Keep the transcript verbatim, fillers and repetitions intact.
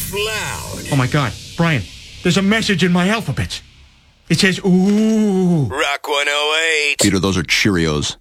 Laugh loud. Oh my God, Brian, there's a message in my alphabet. It says, ooh. Rock one oh eight. Peter, those are Cheerios.